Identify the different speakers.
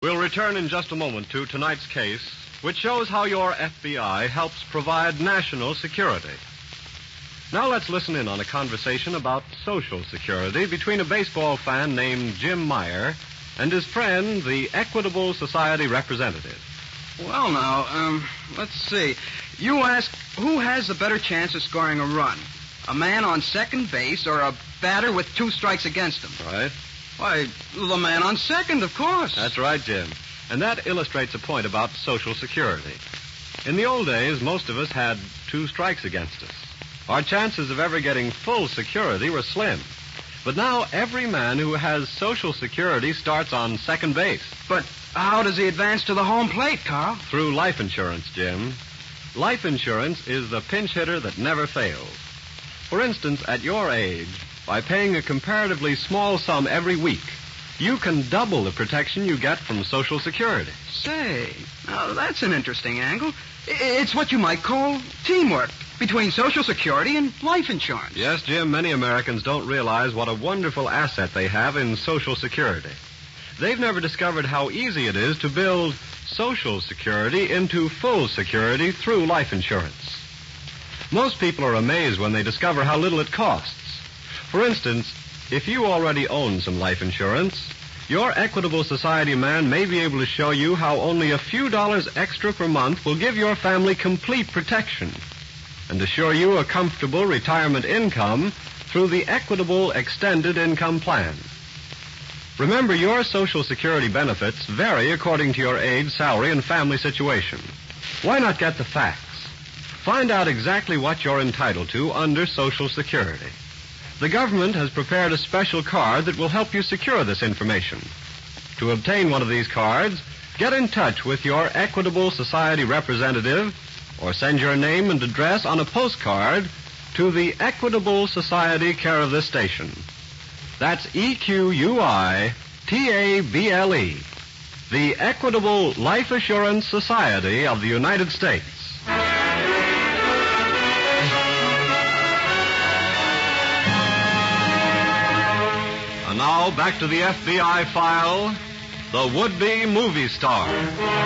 Speaker 1: We'll return in just a moment to tonight's case, which shows how your FBI helps provide national security. Now let's listen in on a conversation about Social Security between a baseball fan named Jim Meyer and his friend, the Equitable Society representative.
Speaker 2: Well, now, let's see. You ask, who has the better chance of scoring a run? A man on second base or a batter with 2 strikes against him?
Speaker 1: Right?
Speaker 2: Why, the man on second, of course.
Speaker 1: That's right, Jim. And that illustrates a point about Social Security. In the old days, most of us had 2 strikes against us. Our chances of ever getting full security were slim. But now every man who has Social Security starts on second base.
Speaker 2: But how does he advance to the home plate, Carl?
Speaker 1: Through life insurance, Jim. Life insurance is the pinch hitter that never fails. For instance, at your age, by paying a comparatively small sum every week, you can double the protection you get from Social Security.
Speaker 2: Say, now that's an interesting angle. It's what you might call teamwork between Social Security and life insurance.
Speaker 1: Yes, Jim, many Americans don't realize what a wonderful asset they have in Social Security. They've never discovered how easy it is to build Social Security into full security through life insurance. Most people are amazed when they discover how little it costs. For instance, if you already own some life insurance, your Equitable Society man may be able to show you how only a few dollars extra per month will give your family complete protection and assure you a comfortable retirement income through the Equitable Extended Income Plan. Remember, your Social Security benefits vary according to your age, salary, and family situation. Why not get the facts? Find out exactly what you're entitled to under Social Security. The government has prepared a special card that will help you secure this information. To obtain one of these cards, get in touch with your Equitable Society representative or send your name and address on a postcard to the Equitable Society, care of this station. That's EQUITABLE, the Equitable Life Assurance Society of the United States. And now, back to the FBI file, The Would-Be Movie Star.